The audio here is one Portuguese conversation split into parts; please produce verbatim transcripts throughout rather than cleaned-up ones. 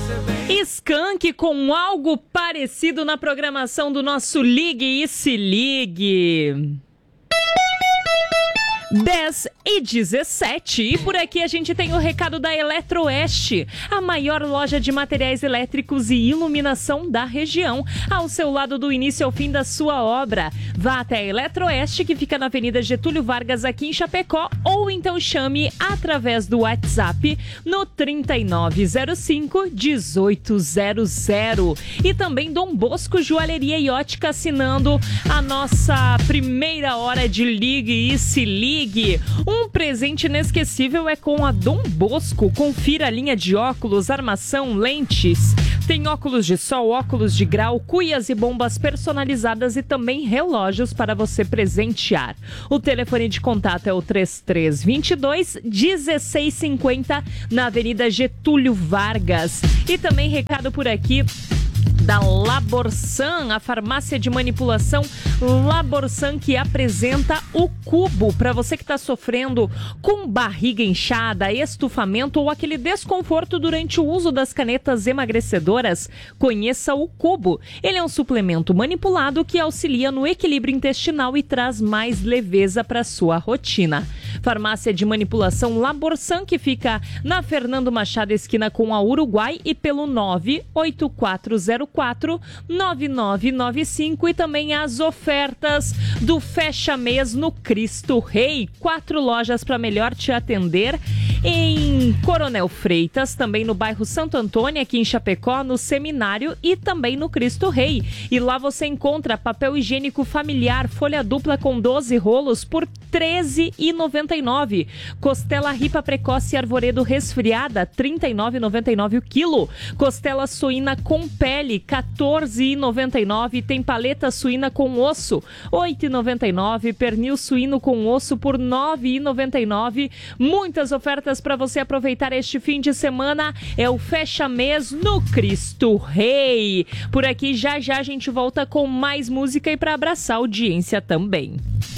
Skank com algo parecido na programação do nosso Ligue e Se Ligue. dez e dezessete, e por aqui a gente tem o recado da Eletroeste, a maior loja de materiais elétricos e iluminação da região, ao seu lado do início ao fim da sua obra. Vá até a Eletroeste, que fica na Avenida Getúlio Vargas, aqui em Chapecó, ou então chame através do WhatsApp no trinta e nove zero cinco, dezoito zero zero. E também Dom Bosco Joalheria e Ótica assinando a nossa primeira hora de Ligue e Se Ligue. Um presente inesquecível é com a Dom Bosco. Confira a linha de óculos, armação, lentes. Tem óculos de sol, óculos de grau, cuias e bombas personalizadas e também relógios para você presentear. O telefone de contato é o trinta e três, vinte e dois, dezesseis cinquenta na Avenida Getúlio Vargas. E também recado por aqui da Laborsan, a farmácia de manipulação Laborsan, que apresenta o Cubo. Para você que está sofrendo com barriga inchada, estufamento ou aquele desconforto durante o uso das canetas emagrecedoras, conheça o Cubo. Ele é um suplemento manipulado que auxilia no equilíbrio intestinal e traz mais leveza para sua rotina. Farmácia de manipulação Laborsan, que fica na Fernando Machado, esquina com a Uruguai, e pelo nove oito quatro zero quatro, nove nove nove cinco, e também as ofertas do Fecha Mês no Cristo Rei. Quatro lojas para melhor te atender em Coronel Freitas, também no bairro Santo Antônio, aqui em Chapecó, no Seminário e também no Cristo Rei. E lá você encontra papel higiênico familiar, folha dupla com doze rolos por treze reais e noventa e nove centavos. Costela ripa precoce e arvoredo resfriada, trinta e nove reais e noventa e nove centavos o quilo. Costela suína com pele, quatorze reais e noventa e nove centavos. Tem paleta suína com osso, oito reais e noventa e nove centavos. Pernil suíno com osso por nove reais e noventa e nove centavos. Muitas ofertas para você aproveitar este fim de semana. É o Fecha Mês no Cristo Rei. Por aqui já já a gente volta com mais música e para abraçar a audiência também.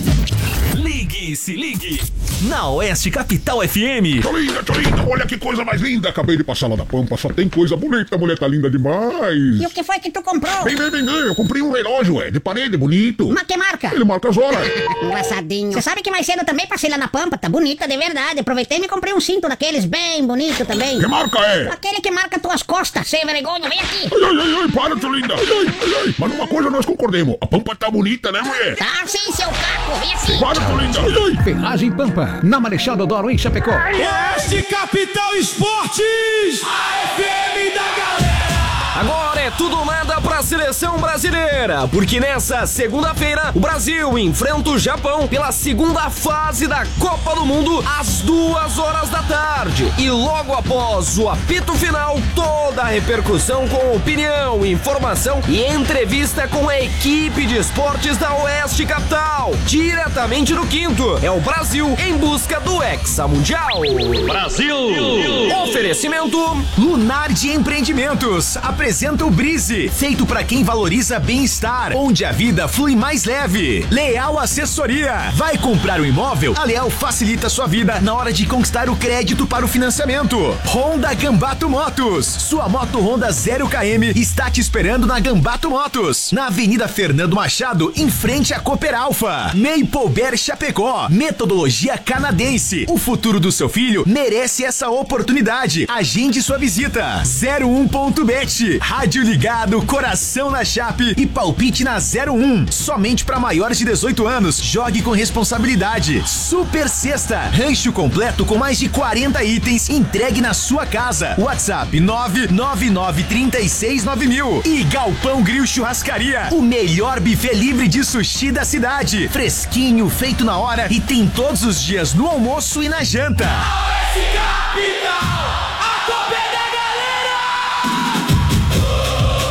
Ligue e Se Ligue na Oeste Capital F M. Tô linda, tô linda, olha que coisa mais linda. Acabei de passar lá na Pampa, só tem coisa bonita, a mulher tá linda demais. E o que foi que tu comprou? Vem, vem, vem, vem, eu comprei um relógio, é, de parede, bonito. Mas que marca? Ele marca as horas. Engraçadinho. Você sabe que mais cedo eu também passei lá na Pampa, tá bonita de verdade. Aproveitei e me comprei um cinto daqueles bem bonito também. Que marca é? Aquele que marca tuas costas, sem vergonha, vem aqui. Ai, ai, ai, ai, para, tô linda. Ai, ai, ai. Mas uma coisa nós concordemos, a Pampa tá bonita, né, mulher? Tá sim, seu caco, vem aqui. Para, tô linda. Ai, ai. Ferragem Pampa, na Marechal Deodoro, em Chapecó. Oeste Capital Esportes, a F M da galera. Agora é tudo ou nada pra seleção brasileira, porque nessa segunda-feira o Brasil enfrenta o Japão pela segunda fase da Copa do Mundo às duas horas da tarde. E logo após o apito final, toda a repercussão com opinião, informação e entrevista com a equipe de esportes da Oeste Capital. Diretamente do quinto, é o Brasil em busca do Hexa Mundial. Brasil! Oferecimento Lunardi Empreendimentos apresenta o Brise, feito para quem valoriza bem-estar, onde a vida flui mais leve. Leal Assessoria, vai comprar um imóvel? A Leal facilita sua vida na hora de conquistar o crédito para o financiamento. Honda Gambato Motos, sua moto Honda zero quilômetro está te esperando na Gambato Motos, na Avenida Fernando Machado, em frente à Cooper Alfa. Maple Bear Chapecó, metodologia canadense. O futuro do seu filho merece essa oportunidade. Agende sua visita. zero um ponto bet, rádio ligado, coração na chape e palpite na zero um. Somente para maiores de dezoito anos. Jogue com responsabilidade. Super Sexta, rancho completo com mais de quarenta itens entregue na sua casa. WhatsApp nove nove nove três seis nove mil. E Galpão Grill Churrascaria, o melhor buffet livre de sushi da cidade. Fresquinho, feito na hora e tem todos os dias no almoço e na janta. Oeste Capital, a Copa é da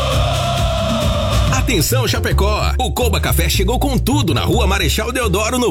galera. Atenção, Chapecó! O Coba Café chegou com tudo na Rua Marechal Deodoro, no